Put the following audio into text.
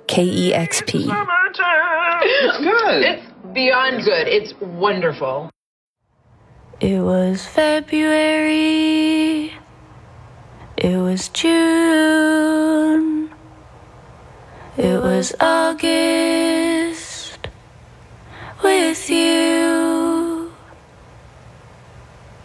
KEXP. It's good. It's beyond good. It's wonderful. It was February. It was June. It was August with you.